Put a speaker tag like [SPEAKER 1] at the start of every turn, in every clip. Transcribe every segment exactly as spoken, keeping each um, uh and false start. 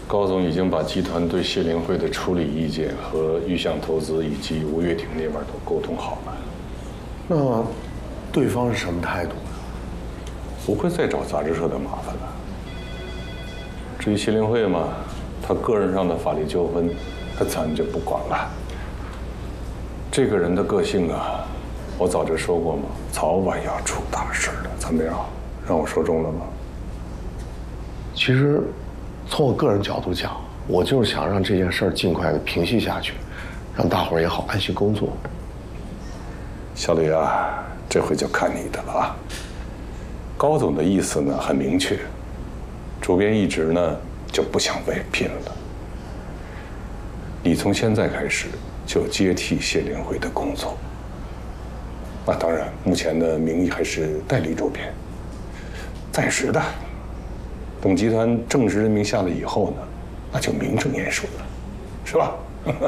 [SPEAKER 1] 高总已经把集团对谢灵慧的处理意见和预向投资以及吴月婷那边都沟通好了。
[SPEAKER 2] 那对方是什么态度呢？
[SPEAKER 1] 不会再找杂志社的麻烦了。至于谢灵慧嘛，她个人上的法律纠纷，那咱就不管了。这个人的个性啊，我早就说过嘛，早晚要出大事的。怎么样？让我说中了吗？
[SPEAKER 2] 其实，从我个人角度讲，我就是想让这件事儿尽快的平息下去，让大伙儿也好安心工作。
[SPEAKER 1] 小吕啊，这回就看你的了啊。高总的意思呢很明确，主编一直呢就不想被聘了。你从现在开始就接替谢灵慧的工作。那当然，目前的名义还是代理主编，暂时的。等集团正式任命下来以后呢，那就名正言顺了，是吧？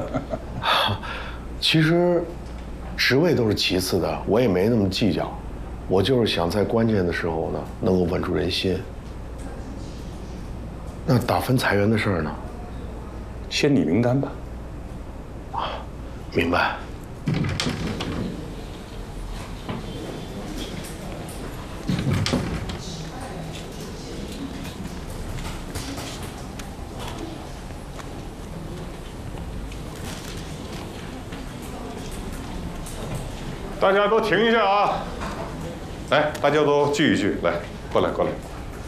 [SPEAKER 2] 其实，职位都是其次的，我也没那么计较。我就是想在关键的时候呢，能够稳住人心。那打分裁员的事儿呢？
[SPEAKER 1] 先拟名单吧。
[SPEAKER 2] 啊，明白。
[SPEAKER 1] 大家都停一下啊！来，大家都聚一聚，来，过来，过来。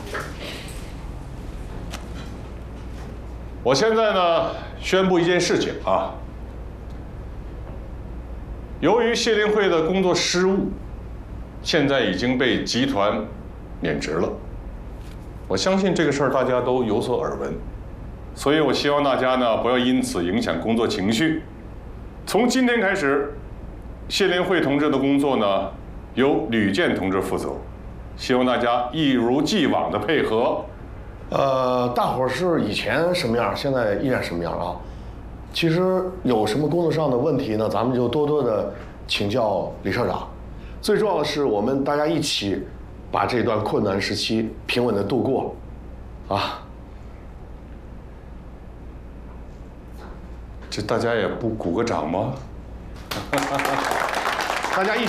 [SPEAKER 1] 我现在呢，宣布一件事情啊。由于谢灵慧的工作失误，现在已经被集团免职了。我相信这个事儿大家都有所耳闻，所以我希望大家呢，不要因此影响工作情绪。从今天开始，谢灵慧同志的工作呢，由吕健同志负责，希望大家一如既往的配合。
[SPEAKER 2] 呃，大伙儿是以前什么样，现在依然什么样啊？其实有什么工作上的问题呢，咱们就多多的请教李社长。最重要的是，我们大家一起把这段困难时期平稳的度过，啊。
[SPEAKER 1] 这大家也不鼓个掌吗？
[SPEAKER 2] 大家一起。